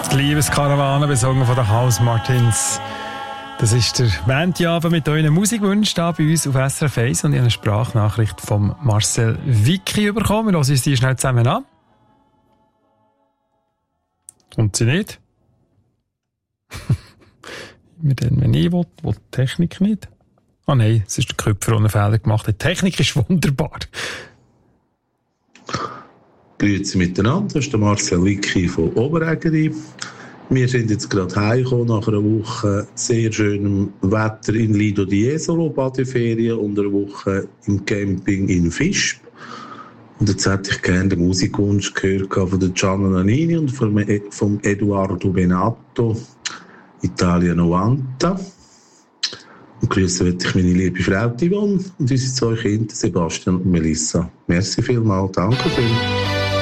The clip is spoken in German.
Die Liebeskarawane besungen von den House Martins. Das ist der Montagabend mit euren Musikwünschen da bei uns auf SRF 1 und ich habe eine Sprachnachricht von Marcel Vicky bekommen. Wir hören uns die schnell zusammen an. Und sie nicht? Wenn ich will die Technik nicht. Ah nein, es ist der Köpfer, der einen Fehler gemacht hat. Die Technik ist wunderbar. Grüezi miteinander, das ist der Marcel Vicky von Oberägeri. Wir sind jetzt gerade heimgekommen nach einer Woche sehr schönem Wetter in Lido di Jesolo, Badeferien, und einer Woche im Camping in Visp. Und jetzt hätte ich gerne den Musikwunsch gehört von der Gianna Nannini und vom Eduardo Benato, Italia 90. Und grüßen möchte ich meine liebe Frau Yvonne und unsere 2 Kinder, Sebastian und Melissa. Merci vielmals, danke schön.